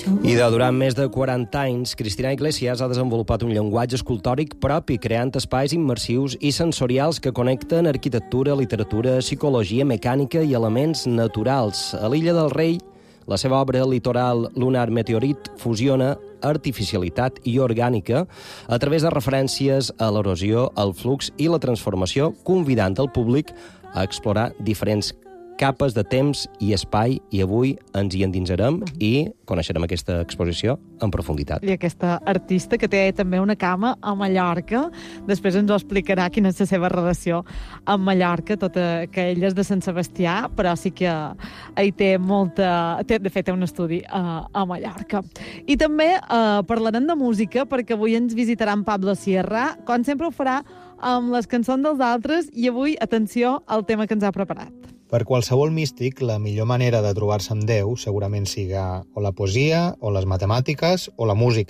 I durant més de 40 anys, Cristina Iglesias ha desenvolupat un llenguatge escultòric propi, creant espais immersius i sensorials que connecten arquitectura, literatura, psicologia, mecànica i elements naturals. A l'Illa del Rei, la seva obra Litoral Lunar Meteorit fusiona artificialitat i orgànica a través de referències a l'erosió, el flux i la transformació, convidant el públic a explorar diferents capes de temps i espai, i avui ens hi endinsarem i coneixerem aquesta exposició en profunditat. I aquesta artista que té també una cama a Mallorca, després ens ho explicarà quina és la seva relació amb Mallorca, tota que ella és de Sant Sebastià, però sí que hi té molta... De fet, té un estudi a Mallorca. I també parlarem de música, perquè avui ens visitarà en Pablo Sierra, com sempre ho farà amb les cançons dels altres, i avui, atenció, al tema que ens ha preparat. Per qualsevol místic, la millor manera de trobar-se amb Déu segurament siga o la poesia, o les matemàtiques, o la música.